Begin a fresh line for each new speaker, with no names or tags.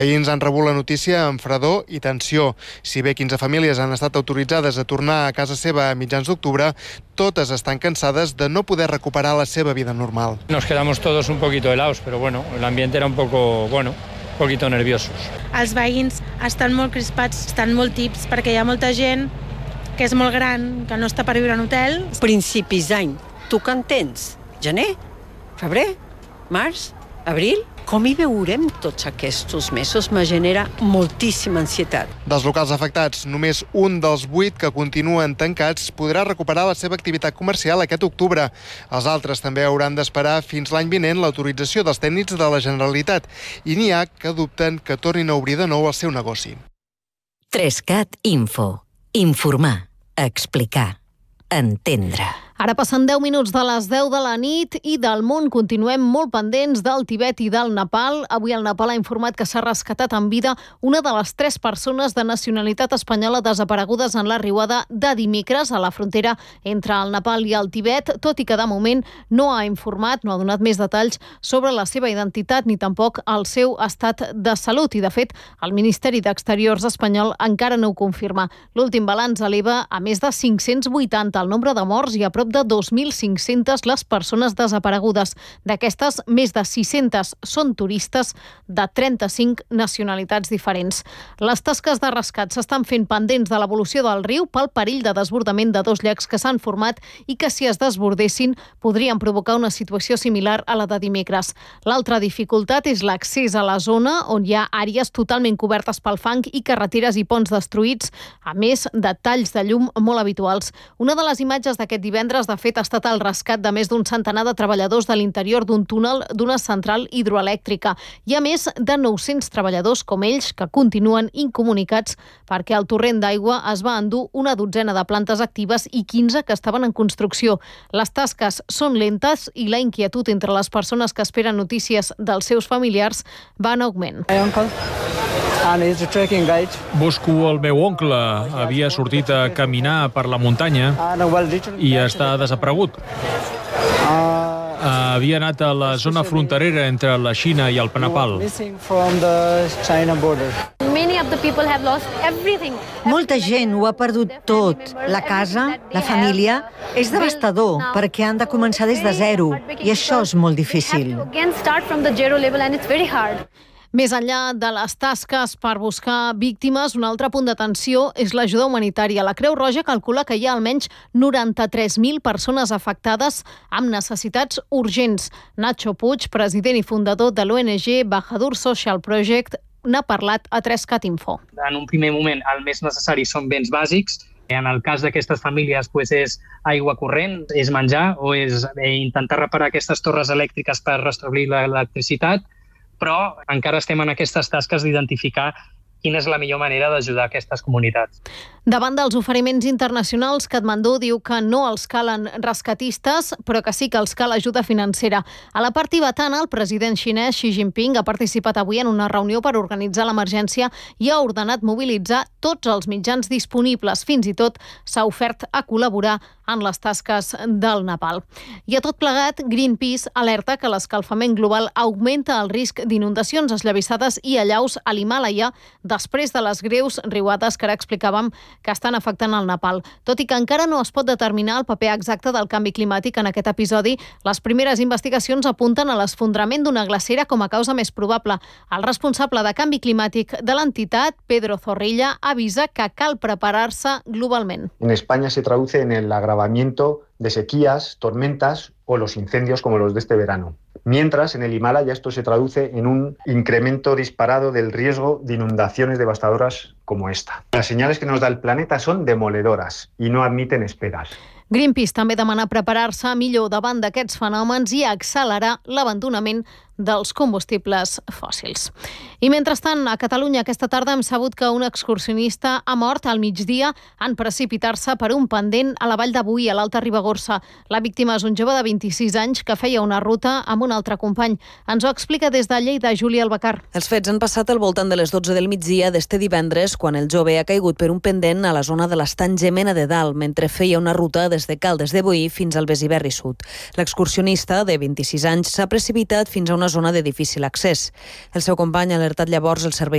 Veïns han rebut la notícia amb fredor i tensió. Si bé 15 famílies han estat autoritzades a tornar a casa seva a mitjans d'octubre, totes estan cansades de no poder recuperar la seva vida normal.
Nos quedamos todos un poquito helados, pero bueno, el ambiente era un poquito nerviosos.
Els veïns estan molt crispats, estan molt tips, perquè hi ha molta gent que és molt gran, que no està per viure en hotel.
Principis d'any, tu que en tens? Gener? Febrer? Març? Abril? Com hi veurem tots aquests mesos me genera moltíssima ansietat.
Dels locals afectats, només un dels 8 que continuen tancats podrà recuperar la seva activitat comercial aquest octubre. Els altres també hauran d'esperar fins l'any vinent l'autorització dels tècnics de la Generalitat i n'hi ha que dubten que tornin a obrir de nou el seu negoci.
3CAT Info. Informar, explicar, entendre.
Ara passen 10 minuts de les 10 de la nit i del món continuem molt pendents del Tibet i del Nepal. Avui el Nepal ha informat que s'ha rescatat en vida una de les 3 persones de nacionalitat espanyola desaparegudes en la riuada de dimecres a la frontera entre el Nepal i el Tibet, tot i que de moment no ha informat, no ha donat més detalls sobre la seva identitat ni tampoc el seu estat de salut. I de fet, el Ministeri d'Exteriors espanyol encara no ho confirma. L'últim balanç eleva a més de 580 el nombre de morts i a prop de 2.500 les persones desaparegudes. D'aquestes, més de 600 són turistes de 35 nacionalitats diferents. Les tasques de rescat s'estan fent pendents de l'evolució del riu pel perill de desbordament de 2 llacs que s'han format i que, si es desbordessin, podrien provocar una situació similar a la de dimecres. L'altra dificultat és l'accés a la zona, on hi ha àrees totalment cobertes pel fang i carreteres i ponts destruïts, a més de talls de llum molt habituals. Una de les imatges d'aquest divendres, de fet, ha estat el rescat de més d'un centenar de treballadors de l'interior d'un túnel d'una central hidroelèctrica. Hi ha més de 900 treballadors com ells que continuen incomunicats perquè el torrent d'aigua es va endur una dotzena de plantes actives i 15 que estaven en construcció. Les tasques són lentes i la inquietud entre les persones que esperen notícies dels seus familiars va en augment.
Busco el meu oncle. Havia sortit a caminar per la muntanya i està desaparegut. Havia anat a la zona fronterera entre la Xina i el Nepal.
Molta gent ho ha perdut tot. La casa, la família. És devastador perquè han de començar des de zero i això és molt difícil.
Més enllà de les tasques per buscar víctimes, un altre punt d'atenció és l'ajuda humanitària. La Creu Roja calcula que hi ha almenys 93.000 persones afectades amb necessitats urgents. Nacho Puig, president i fundador de l'ONG Bahadur Social Project, n'ha parlat a 3CAT Info.
En un primer moment, el més necessari són béns bàsics. En el cas d'aquestes famílies és aigua corrent, és menjar o és intentar reparar aquestes torres elèctriques per restablir l'electricitat, però encara estem en aquestes tasques d'identificar quina és la millor manera d'ajudar aquestes comunitats.
Davant dels oferiments internacionals, Katmandú diu que no els calen rescatistes, però que sí que els cal ajuda financera. A la part tibetana, el president xinès Xi Jinping ha participat avui en una reunió per organitzar l'emergència i ha ordenat mobilitzar tots els mitjans disponibles. Fins i tot s'ha ofert a col·laborar en les tasques del Nepal. I a tot plegat, Greenpeace alerta que l'escalfament global augmenta el risc d'inundacions, esllavissades i allaus a l'Himàlaia després de les greus riuades que ara explicàvem que estan afectant el Nepal. Tot i que encara no es pot determinar el paper exacte del canvi climàtic en aquest episodi, les primeres investigacions apunten a l'esfondrament d'una glacera com a causa més probable. El responsable de canvi climàtic de l'entitat, Pedro Zorrilla, avisa que cal preparar-se globalment.
En España se traduce en el agravamiento de sequías, tormentas o los incendios como los de este verano. Mientras, en el Himalaya esto se traduce en un incremento disparado del riesgo de inundaciones devastadoras como esta. Las señales que nos da el planeta son demoledoras y no admiten esperas.
Greenpeace també demana preparar-se millor davant d'aquests fenòmens i accelerar l'abandonament dels combustibles fòssils. I mentrestant, a Catalunya aquesta tarda hem sabut que un excursionista ha mort al migdia en precipitar-se per un pendent a la Vall de Boí, a l'Alta Ribagorça. La víctima és un jove de 26 anys que feia una ruta amb un altre company. Ens ho explica des de Lleida Júlia Albacar.
Els fets han passat al voltant de les 12 del migdia d'este divendres, quan el jove ha caigut per un pendent a la zona de l'Estany Gemena de Dalt, mentre feia una ruta des de Caldes de Boí fins al Besiberri Sud. L'excursionista, de 26 anys, s'ha precipitat fins a una zona de difícil accés. El seu company ha alertat llavors el servei